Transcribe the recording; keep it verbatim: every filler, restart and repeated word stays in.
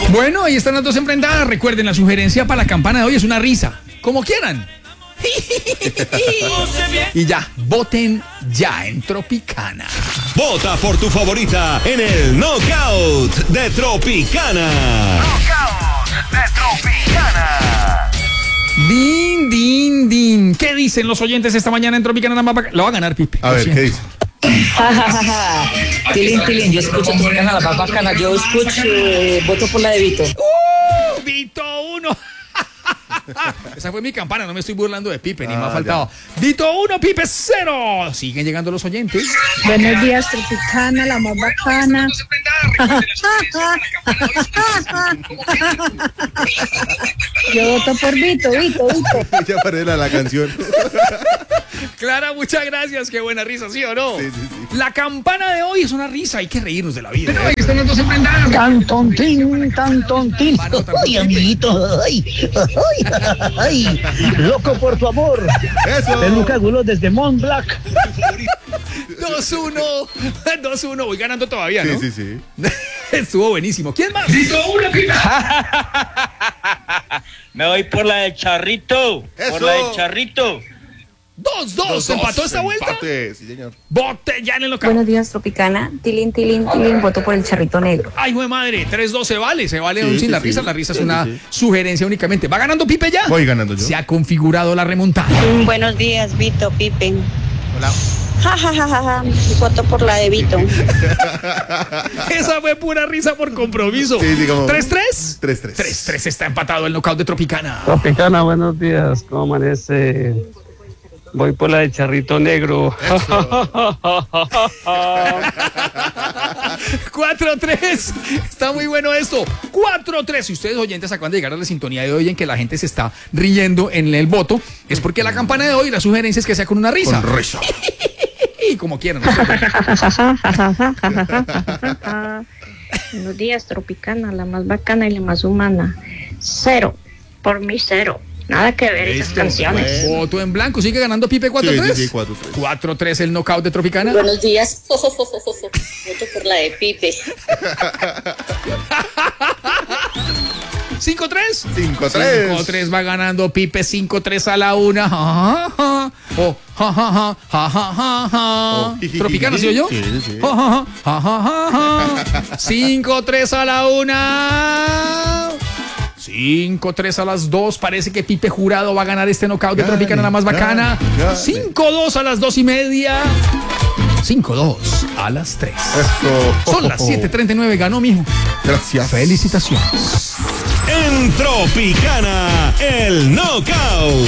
Bueno, ahí están las dos enfrentadas. Recuerden, la sugerencia para la campana de hoy es una risa. Como quieran. Y ya, voten ya en Tropicana. Vota por tu favorita en el Knockout de Tropicana. Knockout de Tropicana. Din, din, din. ¿Qué dicen los oyentes esta mañana en Tropicana? Nada más lo va a ganar, Pipe. A ver, ¿qué dice? Tilín, tilín, yo escucho Tropicana, la más bacana. Yo escucho, eh, voto por la de Vito. ¡Uh! Vito uno. Esa fue mi campana, no me estoy burlando de Pipe, ni Ah, me ha faltado. ya. Vito uno, Pipe cero. Siguen llegando los oyentes. Buenos días, Tropicana, la más bacana. Yo voto por Vito, Vito, Vito. Ya paré la, la canción. Clara, muchas gracias. Qué buena risa, ¿sí o no? Sí, sí, sí. La campana de hoy es una risa, hay que reírnos de la vida. Ahí están las dos enfrentadas. Tan tontín, tan tontín. Mano, tan Ay, amiguito. Ay, ay, ay. Loco por tu amor. Eso. Peluca Gulo desde Mont Blanc. dos uno. dos uno. Voy ganando todavía, Sí, ¿no? sí, sí. Estuvo buenísimo. ¿Quién más? Vito uno, Pipe. Me voy por la del charrito. Eso. Por la del charrito. dos dos. Dos, ¿Se empató dos, esta vuelta? empate, sí, señor. Vote ya en el local. Buenos días, Tropicana. Tilín, tilín, tilín. Voto por el charrito negro. Ay, jue madre. tres dos se vale. Se vale Sí, aún sin sí, la sí. risa. La risa es Sí, una sí, sí. sugerencia únicamente. ¿Va ganando Pipe ya? Voy ganando yo. Se ha configurado la remontada. Buenos días, Vito, Pipe. Hola. Ja, ja, ja, ja, ja. Voto por la de Vito. Esa fue pura risa por compromiso. Sí, sí, como- ¿tres tres? tres tres. tres tres está empatado el knockout de Tropicana. Tropicana, buenos días, ¿cómo amanece? Voy por la de charrito negro. cuatro tres. Está muy bueno esto. cuatro tres. Si ustedes oyentes acaban de llegar a la sintonía de hoy en que la gente se está riendo en el voto, es porque la campana de hoy, la sugerencia es que sea con una risa. Con risa. Y como quieran. ¿No? Buenos días, Tropicana, la más bacana y la más humana. Cero, por mí cero. Nada que ver esas Listo, canciones. bueno. Voto en blanco. Sigue ganando Pipe cuatro tres. Sí, sí, sí, cuatro tres. cuatro tres el knockout de Tropicana. Buenos días. Voto por la de Pipe. cinco tres. cinco tres. cinco tres va ganando Pipe. cinco tres a la una. Ja, ja, ja. Oh, ja, ja, ja, ja, ja, ja, ja. Oh, jiji, Tropicana, ¿sí jiji. o yo? Sí, sí, sí. Ja, ja, ja, ja, ja, ja. cinco tres a la una. cinco tres a las dos. Parece que Pipe Jurado va a ganar este knockout de Gane, Tropicana, la más bacana. gane, gane. cinco dos a las dos y media. cinco dos a las tres. Eso. Son las siete treinta y nueve. Ganó, mijo. Gracias. Felicitaciones. En Tropicana, el Knockout.